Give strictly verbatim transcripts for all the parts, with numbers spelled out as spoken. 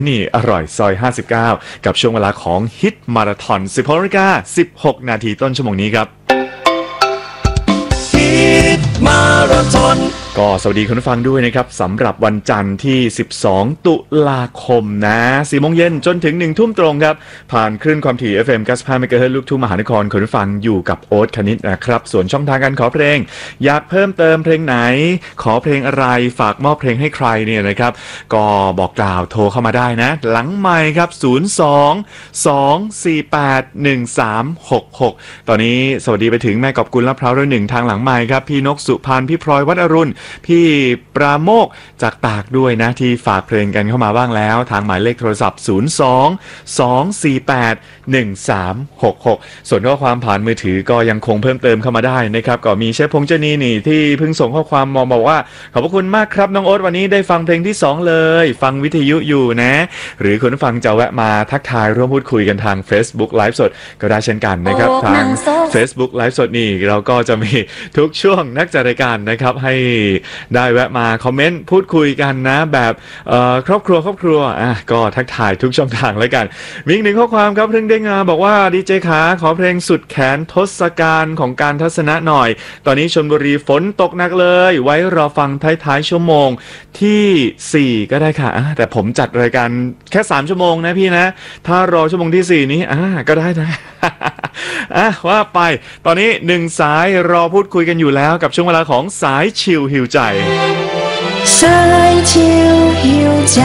นี่อร่อยซอยห้าสิบเก้ากับช่วงเวลาของฮิตมาราธอนสิบหกนาฬิกาสิบหกนาทีต้นชั่วโมงนี้ครับฮิตมาราธอนก็สวัสดีคุณผู้ฟังด้วยนะครับสำหรับวันจันทร์ที่สิบสองตุลาคมนะสี่โมงเย็นจนถึงหนึ่งทุ่มตรงครับผ่านคลื่นความถี่ เอฟ เอ็ม เก้าสิบห้า เมกะเฮิรตซ์ลูกทุ่งมหานครคุณผู้ฟังอยู่กับโอ๊ตคณิตนะครับส่วนช่องทางการขอเพลงอยากเพิ่มเติมเพลงไหนขอเพลงอะไรฝากมอบเพลงให้ใครเนี่ยนะครับก็บอกกล่าวโทรเข้ามาได้นะหลังไมค์ครับศูนย์ สอง สอง สี่ แปด หนึ่ง สาม หก หกตอนนี้สวัสดีไปถึงแม่กอบกุลลาดพร้าวด้วยหนึ่งทางหลังไมค์ครับพี่นกสุพรรณพี่พลอยวัดอรุณพี่ปราโมกจากตากด้วยนะที่ฝากเพลงกันเข้ามาบ้างแล้วทางหมายเลขโทรศัพท์ศูนย์ สอง สอง สี่ แปด หนึ่ง สาม หก หกส่วนข้อความผ่านมือถือก็ยังคงเพิ่มเติมเข้ามาได้นะครับก็มีเชฟพงษ์เจนีนี่ที่เพิ่งส่งข้อความมาบอกว่าขอบพระคุณมากครับน้องโอ๊ตวันนี้ได้ฟังเพลงที่สองเลยฟังวิทยุอยู่นะหรือคุณผู้ฟังจะแวะมาทักทายร่วมพูดคุยกันทาง Facebook Live สดก็ได้เช่นกันนะครับทาง Facebook Live สดนี่เราก็จะมีทุกช่วงนักจัดรายการนะครับให้ได้แวะมาคอมเมนต์พูดคุยกันนะแบบครอบครัวครอบครัวอ่ะก็ทักทายทุกช่องทางแล้วกันมีอีกหนึ่งข้อความครับเพิ่งได้งานบอกว่าดีเจขาขอเพลงสุดแขนทศกัณฐ์ของการทัศนะหน่อยตอนนี้ชลบุรีฝนตกหนักเลยไว้รอฟังท้ายๆชั่วโมงที่สี่ก็ได้ค่ะแต่ผมจัดรายการแค่สามชั่วโมงนะพี่นะถ้ารอชั่วโมงที่สี่นี้อ่าก็ได้นะอ่ะว่าไปตอนนี้หนึ่งสายรอพูดคุยกันอยู่แล้วกับช่วงเวลาของสายชิลฮิวใจสายชิลฮิวใจ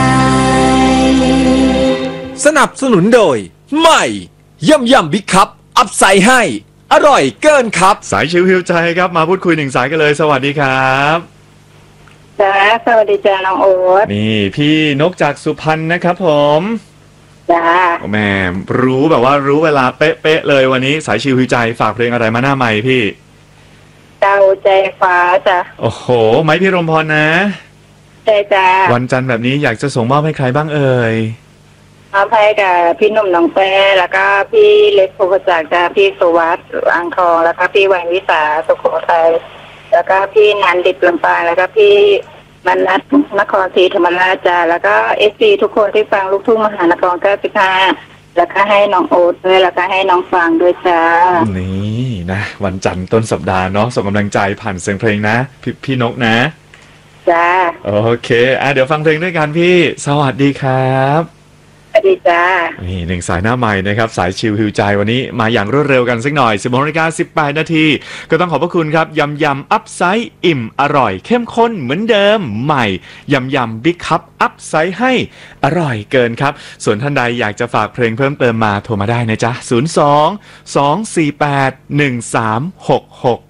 สนับสนุนโดยใหม่ย่ำย่ำบิ๊กคัพอัพไซด์ให้อร่อยเกินครับสายชิลฮิวใจครับมาพูดคุยหนึ่งสายกันเลยสวัสดีครับจ้าสวัสดีจ้าน้องโอ๊ตนี่พี่นกจากสุพรรณนะครับผมจ้าแม่รู้แบบว่ารู้เวลาเป๊ะๆเลยวันนี้สายชิลฮิวใจฝากเพลงอะไรมาหน้าไมค์พี่เจ้าใจฟ้าจ้ะโอ้โหไม้พี่รมพรนะใช่จ้าวันจันทร์แบบนี้อยากจะส่งมอบให้ใครบ้างเอ่ยมอบให้กับพี่หนุ่มน้องแป้แล้วก็พี่เล็กโพกจากจ้าพี่สุวัสดิ์อ่างทองแล้วก็พี่วันวิสาสุโขทัยแล้วก็พี่นันดิบลำปางแล้วก็พี่มนัสนครศรีธรรมราชจ้าแล้วก็เอสซีทุกคนที่ฟังลูกทุ่งมหานครเก้าสิบห้าแล้วก็ให้น้องโอ๊ตด้วยแล้วก็ให้น้องฟังด้วยจ้านี่นะวันจันทร์ต้นสัปดาห์เนาะส่งกำลังใจผ่านเสียงเพลงนะพ พี่นกนะจ้าโอเคอ่ะเดี๋ยวฟังเพลงด้วยกันพี่สวัสดีครับสวัสดีจ้านี่หนึ่งสายหน้าใหม่นะครับสายชิลฮิวใจวันนี้มาอย่างรวดเร็วกันสักหน่อยสิบหกนาฬิกาสิบแปดนาทีก็ต้องขอบพระคุณครับยำยำอัพไซด์อิ่มอร่อยเข้มข้นเหมือนเดิมใหม่ยำยำบิ๊กคัพอัพไซด์ให้อร่อยเกินครับส่วนท่านใดอยากจะฝากเพลงเพิ่มเติมมาโทรมาได้นะจ๊ะศูนย์ สอง สอง สี่ แปด หนึ่ง สาม หก หก